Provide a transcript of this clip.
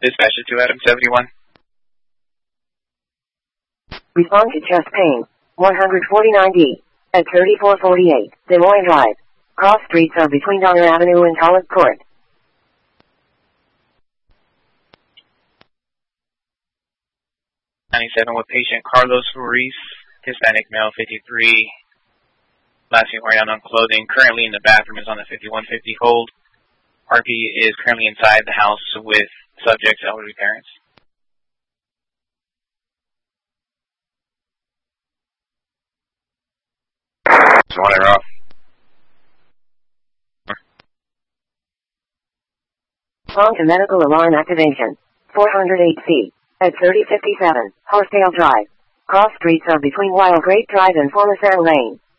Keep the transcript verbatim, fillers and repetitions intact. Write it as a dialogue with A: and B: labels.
A: Dispatch to Adam seventy-one.
B: Respond to chest pain. one forty-nine D. At thirty-four forty-eight, Des Moines Drive. Cross streets are between Donner Avenue and College Court.
A: ninety-seven with patient Carlos Ruiz, Hispanic male, fifty-three. Last seen wearing unknown clothing. Currently in the bathroom is on the fifty-one fifty hold. R P is currently inside the house with subject's elderly parents.
C: one air off.
B: On to medical alarm activation. four oh eight C. At thirty fifty-seven, Horsetail Drive. Cross streets are between Wild Grape Drive and Formosan Lane.